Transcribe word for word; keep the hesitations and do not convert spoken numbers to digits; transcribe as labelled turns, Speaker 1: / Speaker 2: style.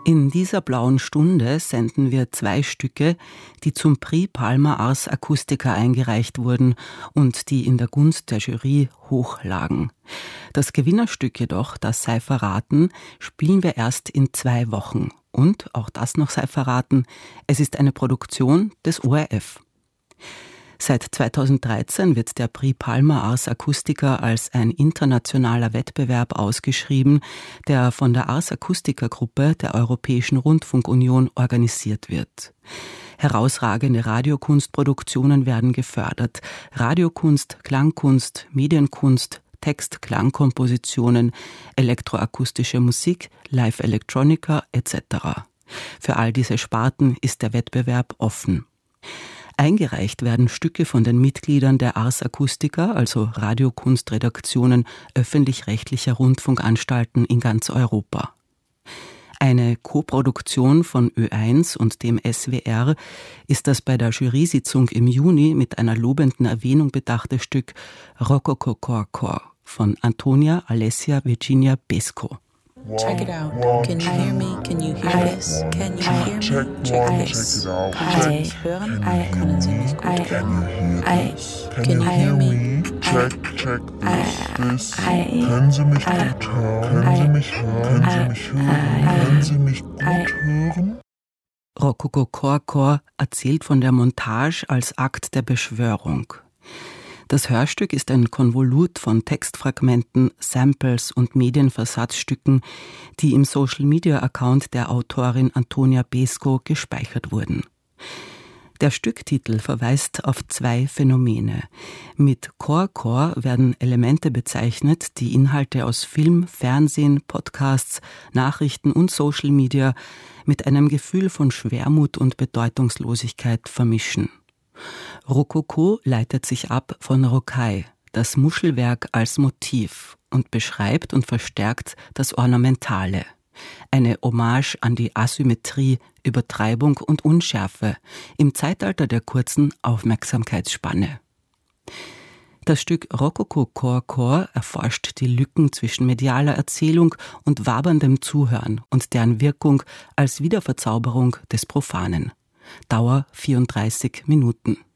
Speaker 1: In dieser blauen Stunde senden wir zwei Stücke, die zum Prix Palma Ars Acustica eingereicht wurden und die in der Gunst der Jury hoch lagen. Das Gewinnerstück jedoch, das sei verraten, spielen wir erst in zwei Wochen. Und, auch das noch sei verraten, es ist eine Produktion des O R F. Seit zweitausenddreizehn wird der Prix Palma Ars Acustica als ein internationaler Wettbewerb ausgeschrieben, der von der Ars Acustica Gruppe der Europäischen Rundfunkunion organisiert wird. Herausragende Radiokunstproduktionen werden gefördert. Radiokunst, Klangkunst, Medienkunst, Text, Klangkompositionen, elektroakustische Musik, Live Electronica et cetera. Für all diese Sparten ist der Wettbewerb offen. Eingereicht werden Stücke von den Mitgliedern der Ars Acustica, also Radiokunstredaktionen öffentlich-rechtlicher Rundfunkanstalten in ganz Europa. Eine Koproduktion von Ö eins und dem S W R ist das bei der Jurysitzung im Juni mit einer lobenden Erwähnung bedachte Stück Rococo Cor Cor von Antonia Alessia Virginia Pesco.
Speaker 2: Check it out. Can you hear me? Can you hear this? Can you hear me? Check this. Können Sie mich hören? Können Sie mich gut hören? Can you hear me?
Speaker 3: Check, check, this, this. Können Sie mich gut hören? Können Sie mich hören? Können Sie mich hören? Können Sie mich gut hören?
Speaker 1: Rococo Cor Cor erzählt von der Montage als Akt der Beschwörung. Das Hörstück ist ein Konvolut von Textfragmenten, Samples und Medienversatzstücken, die im Social-Media-Account der Autorin Antonia Pesco gespeichert wurden. Der Stücktitel verweist auf zwei Phänomene. Mit Cor Cor werden Elemente bezeichnet, die Inhalte aus Film, Fernsehen, Podcasts, Nachrichten und Social Media mit einem Gefühl von Schwermut und Bedeutungslosigkeit vermischen. Rococo leitet sich ab von Rocaille, das Muschelwerk als Motiv, und beschreibt und verstärkt das Ornamentale. Eine Hommage an die Asymmetrie, Übertreibung und Unschärfe im Zeitalter der kurzen Aufmerksamkeitsspanne. Das Stück Rococo Cor Cor erforscht die Lücken zwischen medialer Erzählung und waberndem Zuhören und deren Wirkung als Wiederverzauberung des Profanen. Dauer vierunddreißig Minuten.